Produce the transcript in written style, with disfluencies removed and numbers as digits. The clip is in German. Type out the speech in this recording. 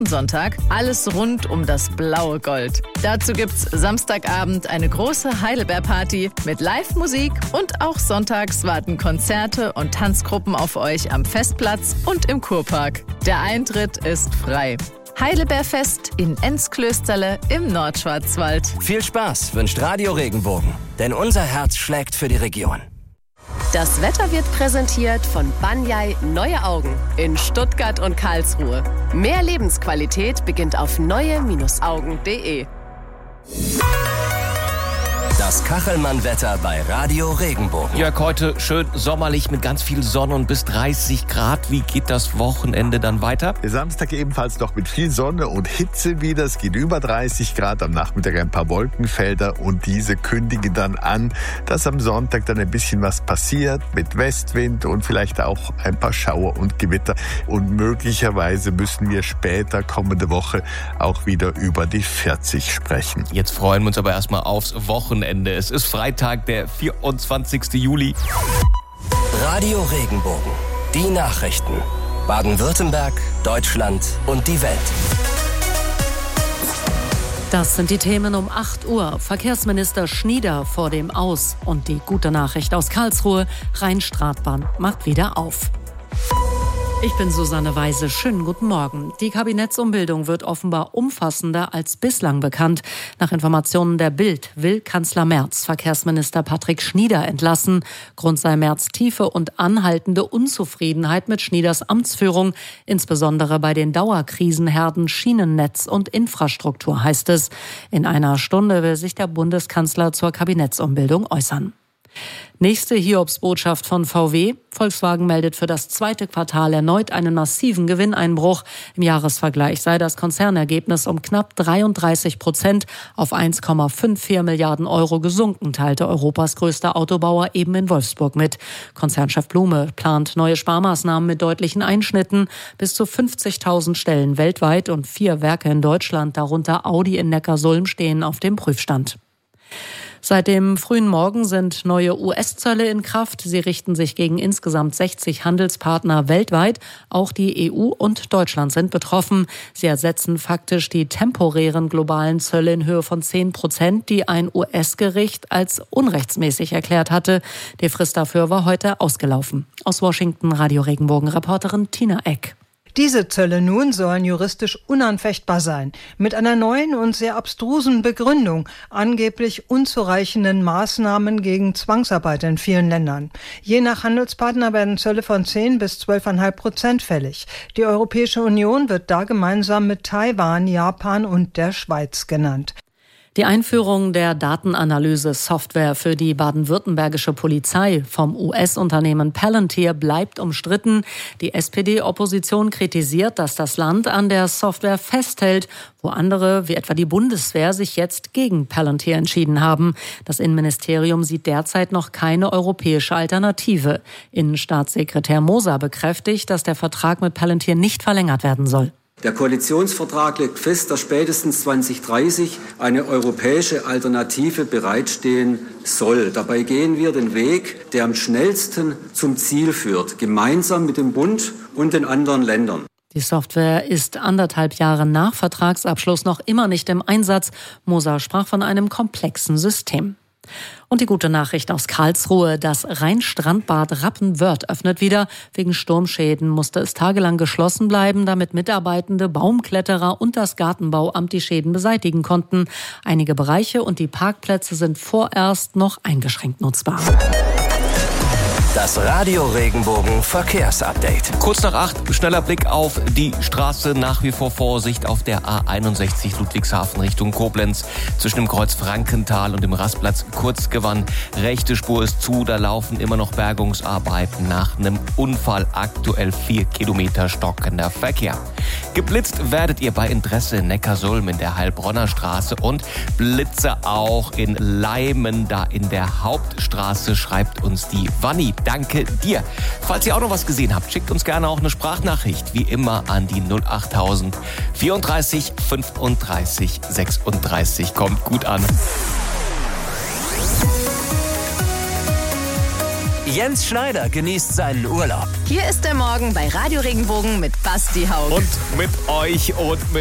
Sonntag alles rund um das blaue Gold. Dazu gibt's Samstagabend eine große Heidelbeer-Party mit Live-Musik und auch sonntags warten Konzerte und Tanzgruppen auf euch am Festplatz und im Kurpark. Der Eintritt ist frei. Heidelbeerfest in Enzklösterle im Nordschwarzwald. Viel Spaß wünscht Radio Regenbogen, denn unser Herz schlägt für die Region. Das Wetter wird präsentiert von Banyai Neue Augen in Stuttgart und Karlsruhe. Mehr Lebensqualität beginnt auf neue-augen.de. Das Kachelmann-Wetter bei Radio Regenbogen. Jörg, heute schön sommerlich mit ganz viel Sonne und bis 30 Grad. Wie geht das Wochenende dann weiter? Der Samstag ebenfalls noch mit viel Sonne und Hitze wieder. Es geht über 30 Grad, am Nachmittag ein paar Wolkenfelder und diese kündigen dann an, dass am Sonntag dann ein bisschen was passiert mit Westwind und vielleicht auch ein paar Schauer und Gewitter. Und möglicherweise müssen wir später kommende Woche auch wieder über die 40 sprechen. Jetzt freuen wir uns aber erstmal aufs Wochenende. Es ist Freitag, der 24. Juli. Radio Regenbogen. Die Nachrichten. Baden-Württemberg, Deutschland und die Welt. Das sind die Themen um 8 Uhr. Verkehrsminister Schnieder vor dem Aus. Und die gute Nachricht aus Karlsruhe: Rheinstradtbahn macht wieder auf. Ich bin Susanne Weise. Schönen guten Morgen. Die Kabinettsumbildung wird offenbar umfassender als bislang bekannt. Nach Informationen der Bild will Kanzler Merz Verkehrsminister Patrick Schnieder entlassen. Grund sei Merz' tiefe und anhaltende Unzufriedenheit mit Schnieders Amtsführung, insbesondere bei den Dauerkrisenherden Schienennetz und Infrastruktur, heißt es. In einer Stunde will sich der Bundeskanzler zur Kabinettsumbildung äußern. Nächste Hiobsbotschaft von VW. Volkswagen meldet für das zweite Quartal erneut einen massiven Gewinneinbruch. Im Jahresvergleich sei das Konzernergebnis um knapp 33% auf 1,54 Milliarden Euro gesunken, teilte Europas größter Autobauer eben in Wolfsburg mit. Konzernchef Blume plant neue Sparmaßnahmen mit deutlichen Einschnitten. Bis zu 50.000 Stellen weltweit und 4 Werke in Deutschland, darunter Audi in Neckarsulm, stehen auf dem Prüfstand. Seit dem frühen Morgen sind neue US-Zölle in Kraft. Sie richten sich gegen insgesamt 60 Handelspartner weltweit. Auch die EU und Deutschland sind betroffen. Sie ersetzen faktisch die temporären globalen Zölle in Höhe von 10%, die ein US-Gericht als unrechtsmäßig erklärt hatte. Die Frist dafür war heute ausgelaufen. Aus Washington, Radio Regenbogen-Reporterin Tina Eck. Diese Zölle nun sollen juristisch unanfechtbar sein, mit einer neuen und sehr abstrusen Begründung, angeblich unzureichenden Maßnahmen gegen Zwangsarbeit in vielen Ländern. Je nach Handelspartner werden Zölle von 10 bis 12,5% fällig. Die Europäische Union wird da gemeinsam mit Taiwan, Japan und der Schweiz genannt. Die Einführung der Datenanalyse-Software für die baden-württembergische Polizei vom US-Unternehmen Palantir bleibt umstritten. Die SPD-Opposition kritisiert, dass das Land an der Software festhält, wo andere, wie etwa die Bundeswehr, sich jetzt gegen Palantir entschieden haben. Das Innenministerium sieht derzeit noch keine europäische Alternative. Innenstaatssekretär Moser bekräftigt, dass der Vertrag mit Palantir nicht verlängert werden soll. Der Koalitionsvertrag legt fest, dass spätestens 2030 eine europäische Alternative bereitstehen soll. Dabei gehen wir den Weg, der am schnellsten zum Ziel führt, gemeinsam mit dem Bund und den anderen Ländern. Die Software ist 1,5 Jahre nach Vertragsabschluss noch immer nicht im Einsatz. Moser sprach von einem komplexen System. Und die gute Nachricht aus Karlsruhe: Das Rheinstrandbad Rappenwörth öffnet wieder. Wegen Sturmschäden musste es tagelang geschlossen bleiben, damit Mitarbeitende, Baumkletterer und das Gartenbauamt die Schäden beseitigen konnten. Einige Bereiche und die Parkplätze sind vorerst noch eingeschränkt nutzbar. Das Radio Regenbogen Verkehrsupdate. Kurz nach 8, schneller Blick auf die Straße. Nach wie vor Vorsicht auf der A61 Ludwigshafen Richtung Koblenz. Zwischen dem Kreuz Frankenthal und dem Rastplatz Kurzgewann. Rechte Spur ist zu, da laufen immer noch Bergungsarbeiten nach einem Unfall. Aktuell 4 Kilometer stockender Verkehr. Geblitzt werdet ihr bei Interesse in Neckarsulm in der Heilbronner Straße und Blitze auch in Leimen, da in der Hauptstraße, schreibt uns die Wanni. Danke dir. Falls ihr auch noch was gesehen habt, schickt uns gerne auch eine Sprachnachricht, wie immer an die 08000 34 35 36. Kommt gut an. Jens Schneider genießt seinen Urlaub. Hier ist der Morgen bei Radio Regenbogen mit Basti Haug. Und mit euch und mit